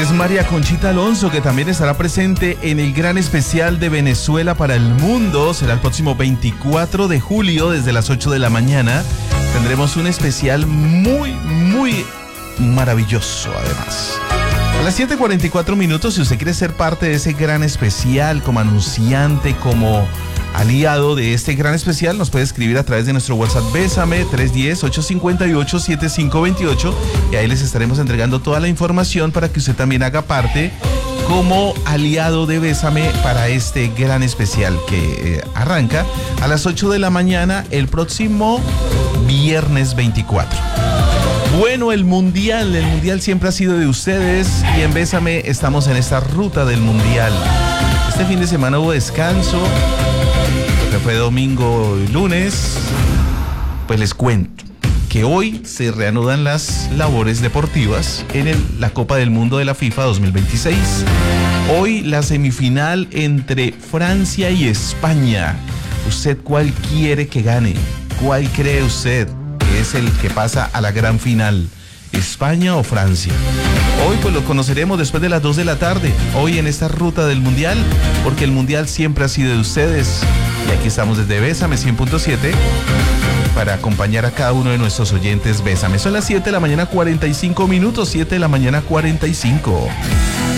Es María Conchita Alonso, que también estará presente en el gran especial de Venezuela para el mundo. Será el próximo 24 de julio desde las 8 de la mañana. Tendremos un especial muy maravilloso además. A las 7:44 minutos, si usted quiere ser parte de ese gran especial como anunciante, como aliado de este gran especial, nos puede escribir a través de nuestro WhatsApp Bésame 310-858-7528 y ahí les estaremos entregando toda la información para que usted también haga parte como aliado de Bésame para este gran especial que arranca a las 8 de la mañana el próximo viernes 24. Bueno, el mundial siempre ha sido de ustedes y en Bésame estamos en esta ruta del mundial. Este fin de semana hubo descanso, que fue domingo y lunes. Pues les cuento que hoy se reanudan las labores deportivas en la Copa del Mundo de la FIFA 2026. Hoy la semifinal entre Francia y España. ¿Usted cuál quiere que gane? ¿Cuál cree usted que es el que pasa a la gran final? ¿España o Francia? Hoy pues lo conoceremos después de las 2 de la tarde, hoy en esta ruta del mundial, porque el mundial siempre ha sido de ustedes. Y aquí estamos desde Bésame 100.7 para acompañar a cada uno de nuestros oyentes. Bésame. Son las 7 de la mañana 45 minutos, 7 de la mañana 45.